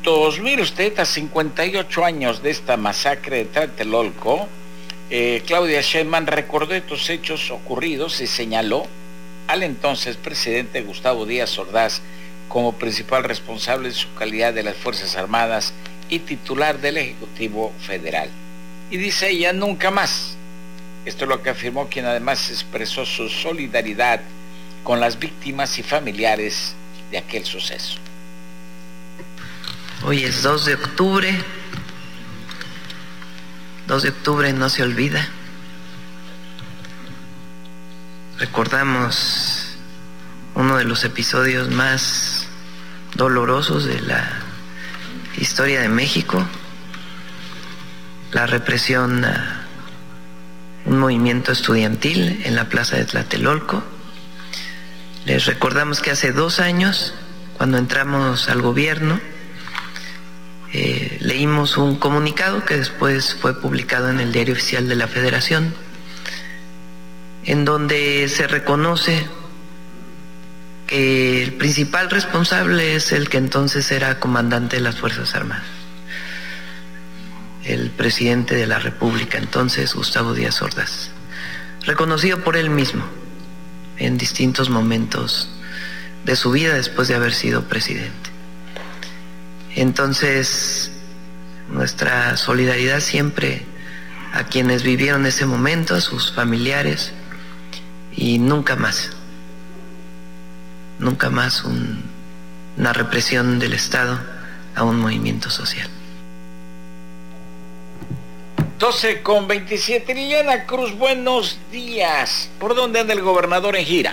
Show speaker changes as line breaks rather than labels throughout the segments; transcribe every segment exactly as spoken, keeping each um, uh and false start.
minutos. Mire usted, a cincuenta y ocho años de esta masacre de Tlatelolco, eh, Claudia Sheinbaum recordó estos hechos ocurridos y señaló al entonces presidente Gustavo Díaz Ordaz como principal responsable de su calidad de las Fuerzas Armadas y titular del Ejecutivo Federal. Y dice ella, nunca más. Esto es lo que afirmó, quien además expresó su solidaridad con las víctimas y familiares de aquel suceso.
Hoy es dos de octubre. dos de octubre no se olvida. Recordamos uno de los episodios más dolorosos de la historia de México, la represión a un movimiento estudiantil en la plaza de Tlatelolco. Les recordamos que hace dos años, cuando entramos al gobierno, eh, leímos un comunicado que después fue publicado en el Diario Oficial de la Federación, en donde se reconoce que el principal responsable es el que entonces era comandante de las Fuerzas Armadas, el presidente de la República entonces, Gustavo Díaz Ordaz, reconocido por él mismo en distintos momentos de su vida después de haber sido presidente. Entonces, nuestra solidaridad siempre a quienes vivieron ese momento, a sus familiares, y nunca más, nunca más un, una represión del Estado a un movimiento social.
doce con veintisiete. Liliana Cruz, buenos días. ¿Por dónde anda el gobernador en gira?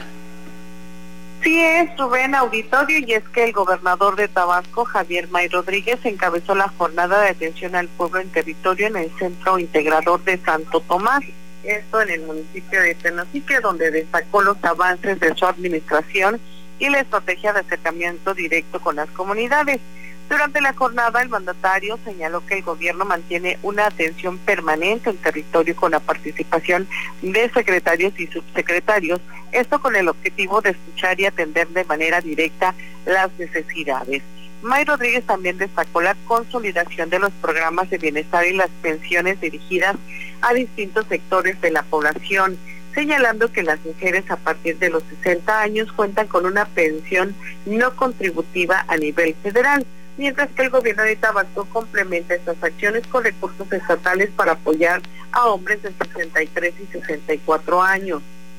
Sí es, Rubén, auditorio, y es que el gobernador de Tabasco, Javier May Rodríguez, encabezó la jornada de atención al pueblo en territorio en el Centro Integrador de Santo Tomás, esto en el municipio de Tenosique, donde destacó los avances de su administración y la estrategia de acercamiento directo con las comunidades. Durante la jornada, el mandatario señaló que el gobierno mantiene una atención permanente en territorio con la participación de secretarios y subsecretarios, esto con el objetivo de escuchar y atender de manera directa las necesidades. May Rodríguez también destacó la consolidación de los programas de bienestar y las pensiones dirigidas a distintos sectores de la población, señalando que las mujeres a partir de los sesenta años cuentan con una pensión no contributiva a nivel federal, mientras que el gobierno de Tabasco complementa estas acciones con recursos estatales para apoyar a hombres de sesenta y tres y sesenta y cuatro años.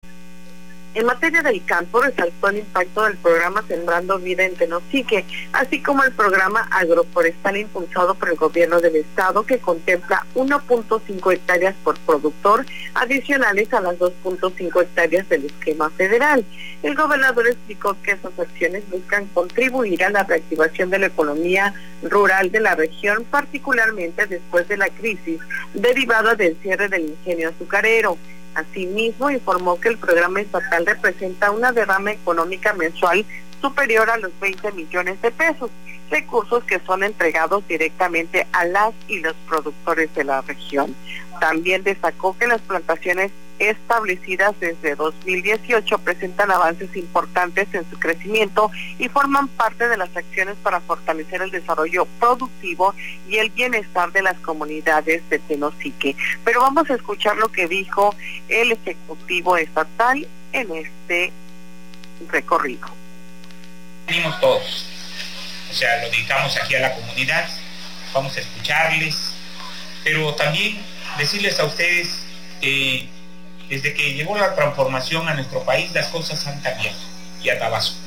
En materia del campo, resaltó el impacto del programa Sembrando Vida en Tenosique, así como el programa agroforestal impulsado por el gobierno del estado, que contempla uno punto cinco hectáreas por productor, adicionales a las dos punto cinco hectáreas del esquema federal. El gobernador explicó que esas acciones buscan contribuir a la reactivación de la economía rural de la región, particularmente después de la crisis derivada del cierre del ingenio azucarero. Asimismo, informó que el programa estatal representa una derrama económica mensual superior a los veinte millones de pesos, recursos que son entregados directamente a las y los productores de la región. También destacó que las plantaciones establecidas desde dos mil dieciocho presentan avances importantes en su crecimiento y forman parte de las acciones para fortalecer el desarrollo productivo y el bienestar de las comunidades de Tenosique. Pero vamos a escuchar lo que dijo el Ejecutivo Estatal en este recorrido.
Venimos todos, o sea, lo dedicamos aquí a la comunidad, vamos a escucharles, pero también decirles a ustedes que desde que llegó la transformación a nuestro país, las cosas han cambiado, y a Tabasco.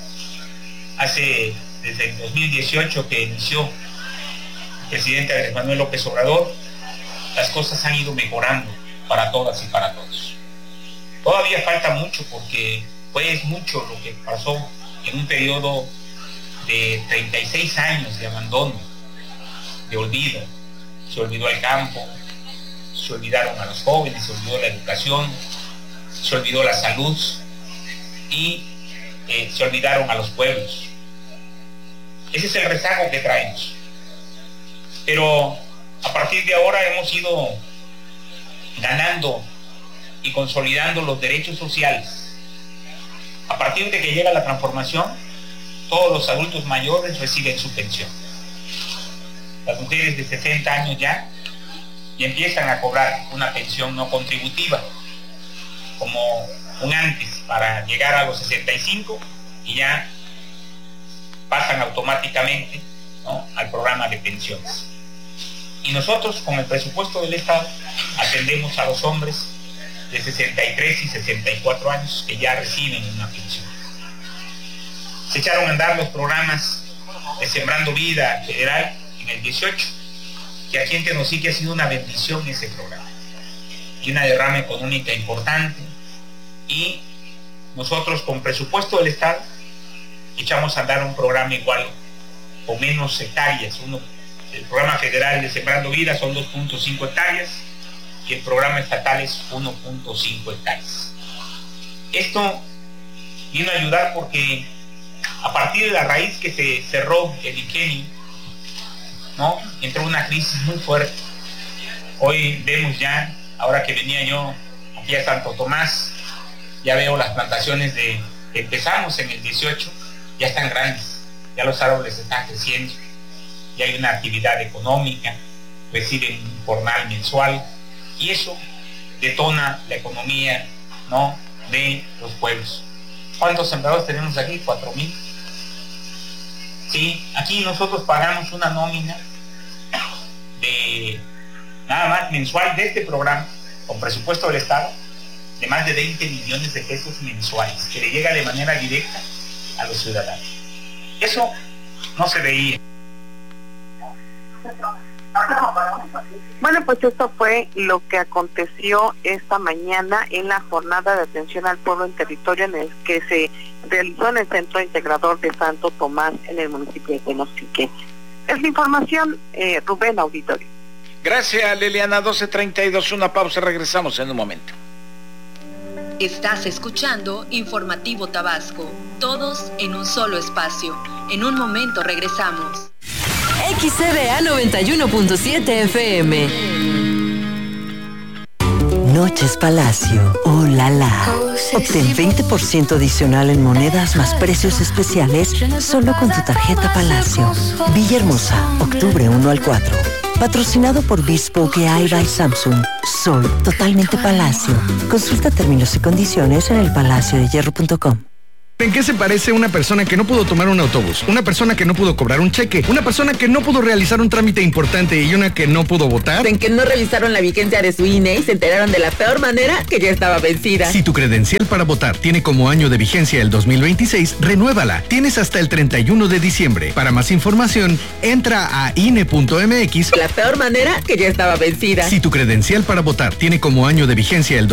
Hace, desde el dos mil dieciocho que inició el presidente Andrés Manuel López Obrador, las cosas han ido mejorando para todas y para todos. Todavía falta mucho, porque fue mucho lo que pasó en un periodo de treinta y seis años de abandono, de olvido. Se olvidó el campo, se olvidaron a los jóvenes, se olvidó la educación, se olvidó la salud y eh, se olvidaron a los pueblos. Ese es el rezago que traemos. Pero a partir de ahora hemos ido ganando y consolidando los derechos sociales. A partir de que llega la transformación, todos los adultos mayores reciben su pensión. las mujeres de sesenta años ya, y empiezan a cobrar una pensión no contributiva, como un antes, para llegar a los sesenta y cinco y ya pasan automáticamente, ¿no?, al programa de pensiones. Y nosotros, con el presupuesto del Estado, atendemos a los hombres de sesenta y tres y sesenta y cuatro años que ya reciben una pensión. Se echaron a andar los programas de Sembrando Vida Federal en el dieciocho, que aquí en Tenosique ha sido una bendición ese programa, y una derrama económica importante, y nosotros con presupuesto del Estado echamos a andar un programa igual, con menos hectáreas. Uno, el programa federal de Sembrando Vida son dos punto cinco hectáreas y el programa estatal es uno punto cinco hectáreas. Esto vino a ayudar porque a partir de la raíz que se cerró el ingenio, ¿no?, entró una crisis muy fuerte. Hoy vemos ya, ahora que venía yo aquí a Santo Tomás, ya veo las plantaciones de que empezamos en el dieciocho, ya están grandes, ya los árboles están creciendo, ya hay una actividad económica, reciben un jornal mensual, y eso detona la economía, ¿no?, de los pueblos. ¿Cuántos sembradores tenemos aquí? Cuatro mil. Sí, aquí nosotros pagamos una nómina de nada más mensual de este programa, con presupuesto del Estado, de más de veinte millones de pesos mensuales, que le llega de manera directa a los ciudadanos. Eso no se veía.
Bueno, pues esto fue lo que aconteció esta mañana en la jornada de atención al pueblo en territorio en el que se realizó en el Centro Integrador de Santo Tomás en el municipio de Tenosique. Es la información, eh, Rubén, auditorio.
Gracias, Liliana. doce treinta y dos, una pausa, regresamos en un momento.
Estás escuchando Informativo Tabasco, todos en un solo espacio. En un momento regresamos.
X C D A noventa y uno punto siete F M.
Noches Palacio, oh la la. Obtén veinte por ciento adicional en monedas más precios especiales solo con tu tarjeta Palacio. Villahermosa, octubre uno al cuatro. Patrocinado por Bespoke A I by Samsung. Soy totalmente Palacio. Consulta términos y condiciones en el palacio de hierro punto com.
¿En qué se parece una persona que no pudo tomar un autobús? Una persona que no pudo cobrar un cheque, una persona que no pudo realizar un trámite importante y una que no pudo votar.
En que no revisaron la vigencia de su I N E y se enteraron de la peor manera que ya estaba vencida.
Si tu credencial para votar tiene como año de vigencia el dos mil veintiséis, renuévala. Tienes hasta el treinta y uno de diciembre. Para más información, entra a I N E punto M X.
La peor manera que ya estaba vencida.
Si tu credencial para votar tiene como año de vigencia el